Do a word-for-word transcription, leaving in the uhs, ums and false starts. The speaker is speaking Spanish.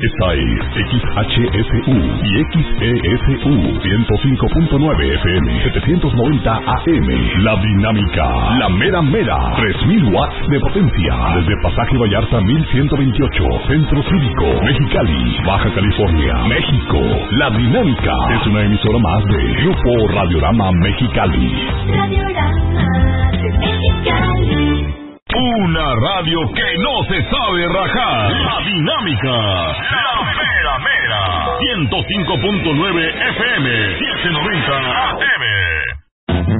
Esta es X H S U y X E S U ciento cinco punto nueve F M, setecientos noventa A M. La Dinámica, la mera mera, tres mil watts de potencia. Desde Pasaje Vallarta mil ciento veintiocho, Centro Cívico, Mexicali, Baja California, México. La Dinámica es una emisora más de Grupo Radiorama Mexicali. Radiorama Mexicali. Una radio que no se sabe rajar. La Dinámica, la mera mera, ciento cinco punto nueve F M, setecientos noventa A M.